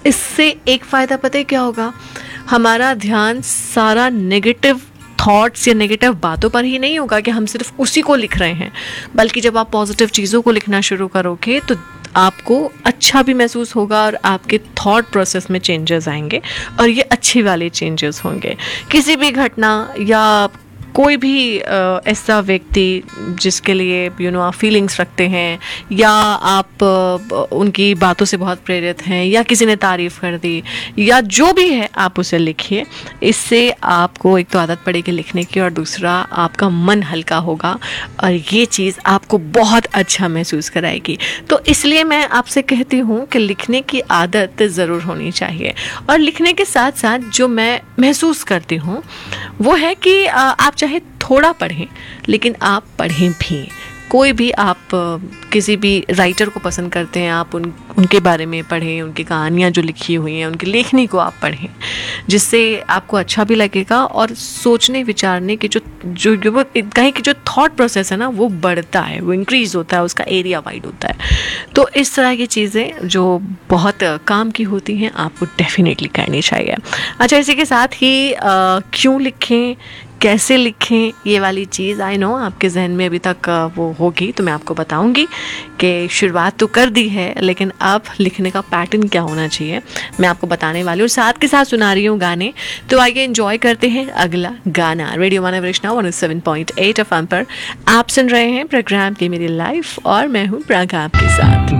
इससे एक फ़ायदा पता है क्या होगा, हमारा ध्यान सारा नेगेटिव थॉट्स या नेगेटिव बातों पर ही नहीं होगा कि हम सिर्फ उसी को लिख रहे हैं, बल्कि जब आप पॉजिटिव चीज़ों को लिखना शुरू करोगे तो आपको अच्छा भी महसूस होगा और आपके थॉट प्रोसेस में चेंजेस आएंगे, और ये अच्छे वाले चेंजेस होंगे। किसी भी घटना या कोई भी ऐसा व्यक्ति जिसके लिए आप फीलिंग्स रखते हैं, या आप उनकी बातों से बहुत प्रेरित हैं, या किसी ने तारीफ़ कर दी, या जो भी है आप उसे लिखिए। इससे आपको एक तो आदत पड़ेगी लिखने की, और दूसरा आपका मन हल्का होगा, और ये चीज़ आपको बहुत अच्छा महसूस कराएगी। तो इसलिए मैं आपसे कहती हूँ कि लिखने की आदत ज़रूर होनी चाहिए। और लिखने के साथ साथ जो मैं महसूस करती हूँ वो है कि आप चाहे थोड़ा पढ़ें, लेकिन आप पढ़ें भी। कोई भी आप किसी भी राइटर को पसंद करते हैं, आप उनके बारे में पढ़ें, उनकी कहानियाँ जो लिखी हुई हैं, उनकी लेखनी को आप पढ़ें, जिससे आपको अच्छा भी लगेगा, और सोचने विचारने की जो कहीं की जो थॉट प्रोसेस है ना, वो बढ़ता है, वो इंक्रीज़ होता है, उसका एरिया वाइड होता है। तो इस तरह की चीज़ें जो बहुत काम की होती हैं आपको डेफिनेटली करनी चाहिए। अच्छा, इसी के साथ ही क्यों लिखें, कैसे लिखें, ये वाली चीज़ आई नो आपके जहन में अभी तक वो होगी, तो मैं आपको बताऊंगी कि शुरुआत तो कर दी है, लेकिन अब लिखने का पैटर्न क्या होना चाहिए मैं आपको बताने वाली हूँ, और साथ के साथ सुना रही हूँ गाने। तो आइए एंजॉय करते हैं अगला गाना। रेडियो मानव वैष्णव 107.8 FM पर आप सुन रहे हैं प्रोग्राम की मेरी लाइफ, और मैं हूँ प्रागा आपके साथ।